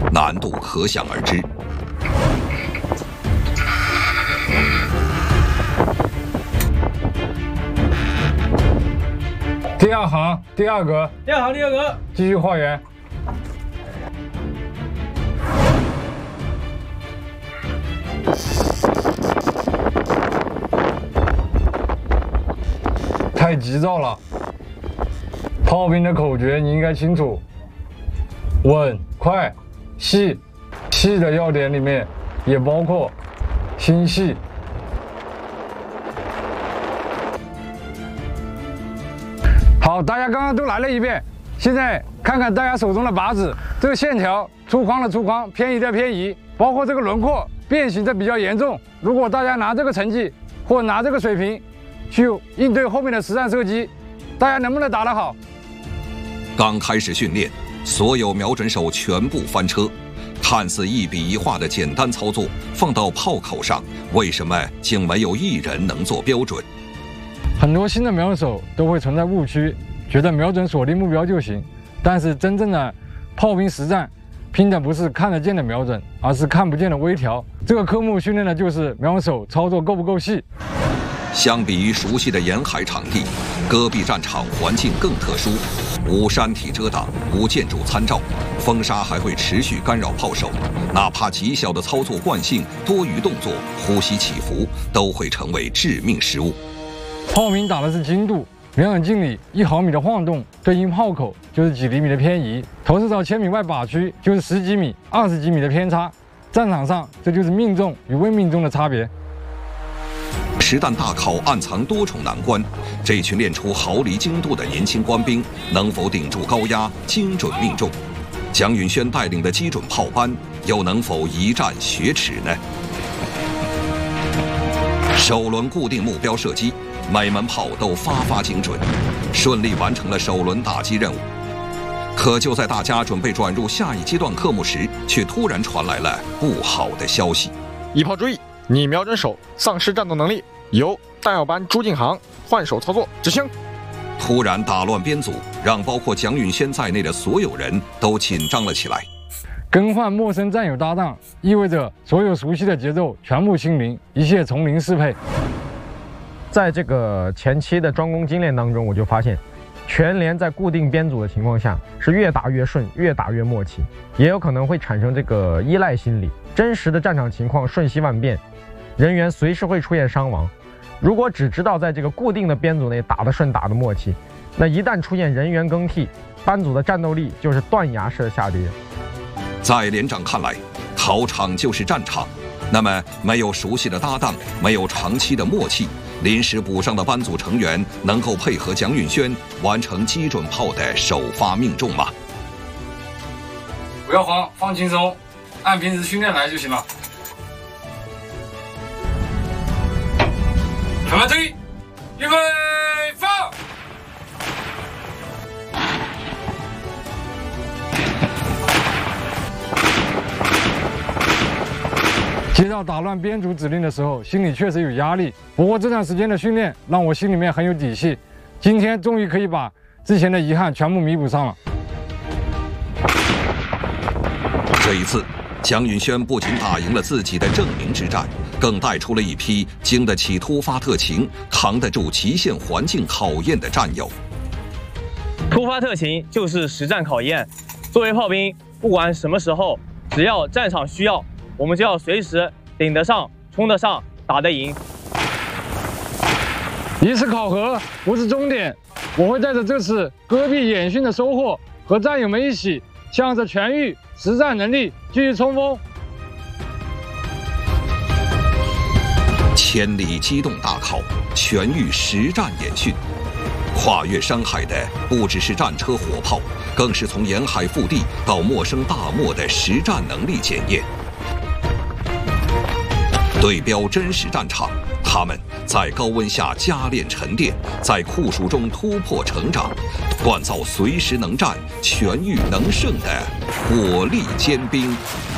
难度可想而知。 第二行第二格， 第二行第二格， 继续画圆。太急躁了，炮兵的口诀你应该清楚：稳、快、细。细的要点里面也包括心细。好，大家刚刚都来了一遍，现在看看大家手中的靶子，这个线条粗犷的粗犷，偏移的偏移，包括这个轮廓变形的比较严重。如果大家拿这个成绩或拿这个水平去应对后面的实战射击，大家能不能打得好？ 刚开始训练，所有瞄准手全部翻车。看似一笔一画的简单操作，放到炮口上，为什么竟没有一人能做标准？ 很多新的瞄准手都会存在误区，觉得瞄准锁定目标就行。但是真正的炮兵实战，拼的不是看得见的瞄准，而是看不见的微调。这个科目训练的就是瞄准手操作够不够细。 相比于熟悉的沿海场地，戈壁战场环境更特殊，无山体遮挡，无建筑参照，风沙还会持续干扰炮手，哪怕极小的操作惯性、多余动作、呼吸起伏，都会成为致命失误。 炮兵打的是精度，瞄准镜里1毫米的晃动，对应炮口就是几厘米的偏移；投射到1000米外靶区就是10几米、20几米的偏差。战场上，这就是命中与未命中的差别。 实弹大考暗藏多重难关，这群练出毫厘精度的年轻官兵能否顶住高压，精准命中？蒋允轩带领的基准炮班又能否一战雪耻呢？首轮固定目标射击，每门炮都发精准，顺利完成了首轮打击任务。可就在大家准备转入下一阶段科目时，却突然传来了不好的消息。 一炮注意，你瞄准手丧失战斗能力，由弹药班朱敬航换手操作执行。 突然打乱编组，让包括蒋允轩在内的所有人都紧张了起来。 更换陌生战友搭档，意味着所有熟悉的节奏全部清零，一切从零适配。 在这个前期的专攻精练当中，我就发现，全连在固定编组的情况下是越打越顺，越打越默契，也有可能会产生这个依赖心理。真实的战场情况瞬息万变，人员随时会出现伤亡。如果只知道在这个固定的编组内打得顺、打得默契，那一旦出现人员更替，班组的战斗力就是断崖式的下跌。 在连长看来，考场就是战场，那么没有熟悉的搭档，没有长期的默契，临时补上的班组成员能够配合蒋允轩完成基准炮的首发命中吗？ 不要慌，放轻松，按平时训练来就行了。准备注意，预备放！接到打乱编组指令的时候，心里确实有压力。不过这段时间的训练让我心里面很有底气，今天终于可以把之前的遗憾全部弥补上了。 这一次，蒋允轩不仅打赢了自己的证明之战，更带出了一批经得起突发特情、扛得住极限环境考验的战友。 突发特情就是实战考验。作为炮兵，不管什么时候，只要战场需要，我们就要随时顶得上、冲得上、打得赢。 一次考核不是终点，我会带着这次戈壁演训的收获，和战友们一起向着全域实战能力继续冲锋。 千里机动大考，全域实战演训，跨越山海的不只是战车火炮，更是从沿海腹地到陌生大漠的实战能力检验。对标真实战场，他们在高温下加练沉淀，在酷暑中突破成长，锻造随时能战、全域能胜的火力尖兵。